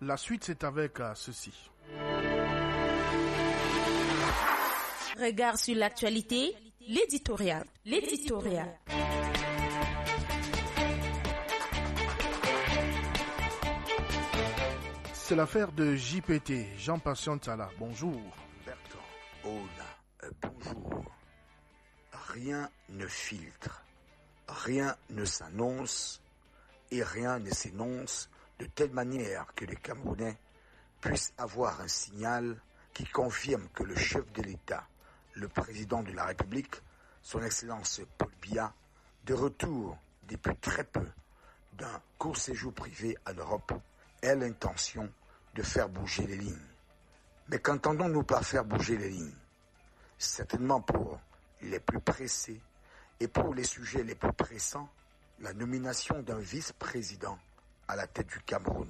La suite, c'est avec ceci. Regard sur l'actualité, l'éditorial. C'est l'affaire de JPT, Jean-Passion Tala. Bonjour. Bertrand, bonjour. Rien ne filtre, rien ne s'annonce et rien ne s'énonce de telle manière que les Camerounais puissent avoir un signal qui confirme que le chef de l'État, le président de la République, son Excellence Paul Biya, de retour depuis très peu d'un court séjour privé en Europe, ait l'intention de faire bouger les lignes. Mais qu'entendons-nous par faire bouger les lignes? Certainement pour les plus pressés et pour les sujets les plus pressants, la nomination d'un vice-président à la tête du Cameroun.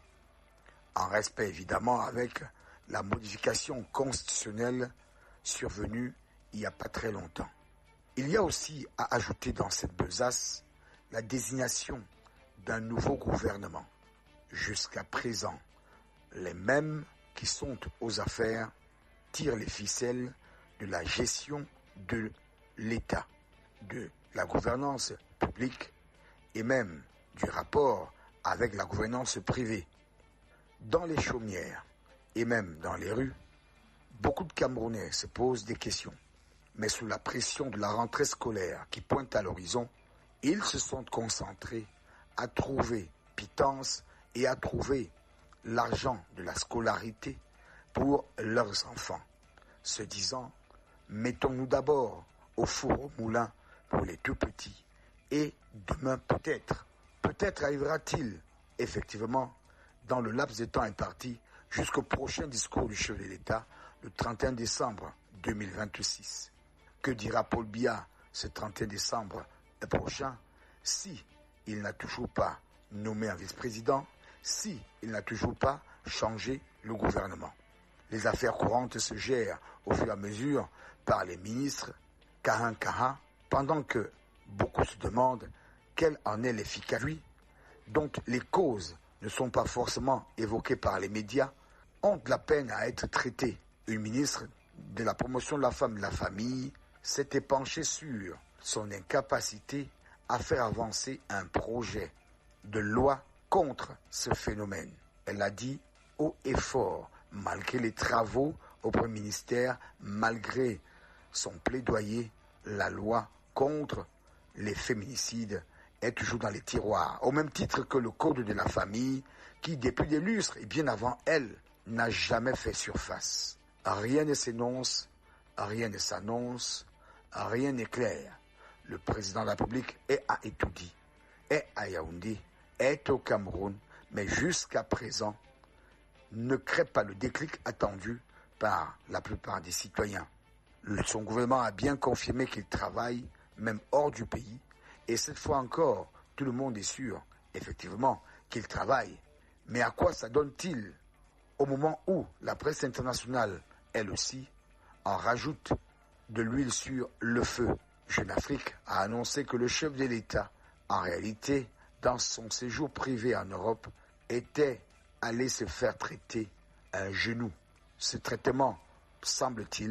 En respect évidemment avec la modification constitutionnelle survenue il n'y a pas très longtemps. Il y a aussi à ajouter dans cette besace la désignation d'un nouveau gouvernement. Jusqu'à présent, les mêmes qui sont aux affaires tirent les ficelles de la gestion de l'État, de la gouvernance publique et même du rapport avec la gouvernance privée. Dans les chaumières et même dans les rues, beaucoup de Camerounais se posent des questions. Mais sous la pression de la rentrée scolaire qui pointe à l'horizon, ils se sont concentrés à trouver pitance et à trouver l'argent de la scolarité pour leurs enfants, se disant « mettons-nous d'abord au four au moulin pour les tout petits et demain peut-être arrivera-t-il effectivement dans le laps de temps imparti jusqu'au prochain discours du chef de l'État le 31 décembre 2026. Que dira Paul Biya ce 31 décembre prochain si il n'a toujours pas nommé un vice-président, si il n'a toujours pas changé le gouvernement? Les affaires courantes se gèrent au fur et à mesure par les ministres Kahan, pendant que beaucoup se demandent quelle en est l'efficacité, dont les causes ne sont pas forcément évoquées par les médias, ont de la peine à être traitées. Une ministre de la promotion de la femme et de la famille s'était penchée sur son incapacité à faire avancer un projet de loi contre ce phénomène. Elle a dit haut et fort, malgré les travaux au Premier ministère, malgré son plaidoyer, la loi contre les féminicides est toujours dans les tiroirs, au même titre que le code de la famille qui, depuis des lustres et bien avant elle, n'a jamais fait surface. Rien ne s'énonce, rien ne s'annonce, rien n'est clair. Le président de la République est à Etoudi, est à Yaoundé, est au Cameroun, mais jusqu'à présent ne crée pas le déclic attendu par la plupart des citoyens. Son gouvernement a bien confirmé qu'il travaille, même hors du pays, et cette fois encore, tout le monde est sûr, effectivement, qu'il travaille. Mais à quoi ça donne-t-il au moment où la presse internationale, elle aussi, en rajoute de l'huile sur le feu? Jeune Afrique a annoncé que le chef de l'État, en réalité, dans son séjour privé en Europe, était allé se faire traiter un genou. Ce traitement, semble-t-il,